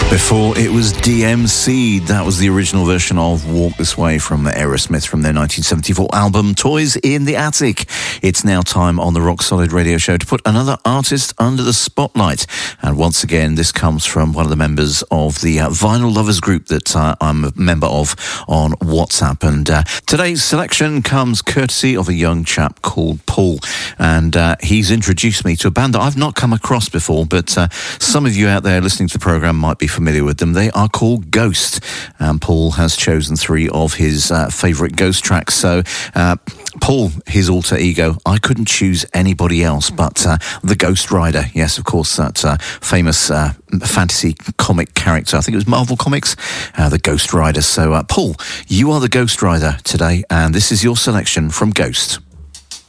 Before it was DMC, that was the original version of Walk This Way from Aerosmith from their 1974 album Toys in the Attic. It's now time on the Rock Solid Radio Show to put another artist under the spotlight. And once again, this comes from one of the members of the Vinyl Lovers group that I'm a member of on WhatsApp. And today's selection comes courtesy of a young chap called Paul. And he's introduced me to a band that I've not come across before, but some of you out there listening to the programme might be familiar with them. They are called Ghost, and Paul has chosen 3 of his favourite Ghost tracks. So Paul, his alter ego, I couldn't choose anybody else but the Ghost Rider. Yes, of course, that famous fantasy comic character. I think it was Marvel Comics, the Ghost Rider. So Paul, you are the Ghost Rider today, and this is your selection from Ghost.